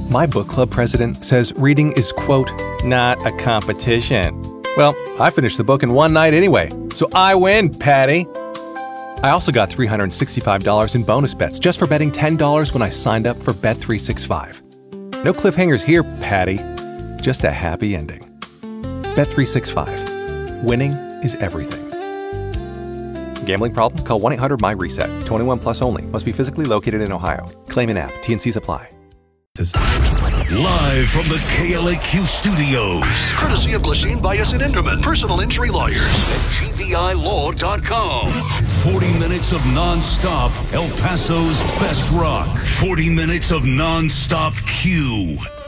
My book club president says reading is, quote, not a competition. Well, I finished the book in one night anyway, so I win, Patty. I also got $365 in bonus bets just for betting $10 when I signed up for Bet365. No cliffhangers here, Patty. Just a happy ending. Bet365. Winning is everything. Gambling problem? Call 1-800-MY-RESET. 21 plus only. Must be physically located in Ohio. Claim in app. T&Cs apply. Live from the KLAQ studios. Courtesy of Blasheen Bias and Inderman, personal injury lawyers at GVILaw.com. 40 minutes of non-stop El Paso's best rock. 40 minutes of non-stop Q.